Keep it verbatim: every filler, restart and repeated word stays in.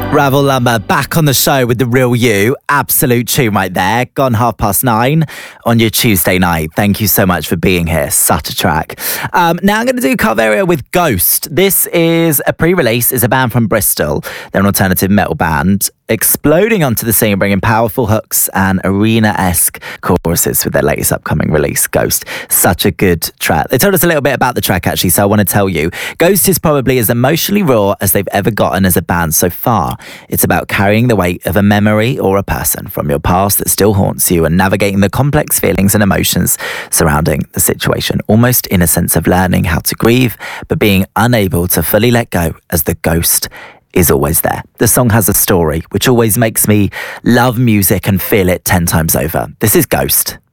Ravel Lumber back on the show with The Real You. Absolute tune right there. Gone half past nine on your Tuesday night. Thank you so much for being here. Such a track. Um, now I'm going to do cover area with Ghost. This is a pre-release. It's a band from Bristol. They're an alternative metal band, exploding onto the scene, bringing powerful hooks and arena-esque choruses with their latest upcoming release, Ghost. Such a good track. They told us a little bit about the track, actually, so I want to tell you. Ghost is probably as emotionally raw as they've ever gotten as a band so far. It's about carrying the weight of a memory or a person from your past that still haunts you and navigating the complex feelings and emotions surrounding the situation, almost in a sense of learning how to grieve, but being unable to fully let go as the ghost is always there. The song has a story, which always makes me love music and feel it ten times over. This is Ghost.